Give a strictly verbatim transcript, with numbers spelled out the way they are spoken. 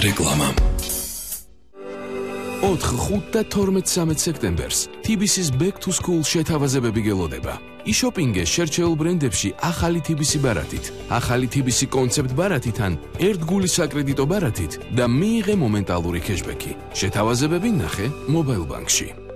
რეკლამა. ოთხ, ხუთ და თორმეტ სამეც სექტემბერს T B C-ს Back to School შეთავაზებები გელოდება. იშოპინგე შერჩეულ ბრენდებში ახალი T B C ბარათით, ახალი T B C კონცეპტ ბარათით ან ერთგული საკრედიტო ბარათით და მიიღე მომენტალური ქეშბექი. შეთავაზებები ნახე Mobile Bank-ში.